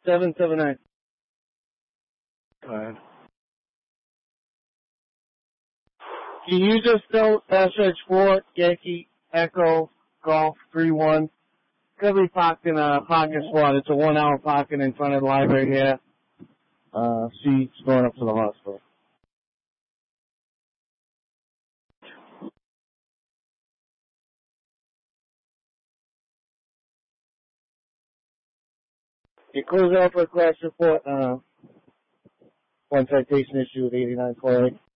779. Go ahead. Can you just spell SH4 Yankee Echo Golf 31? Gonna be parked in a parking spot. It's a 1 hour parking in front of the library here. She's going up to the hospital. You close out for a crash report. One citation issue with 8948.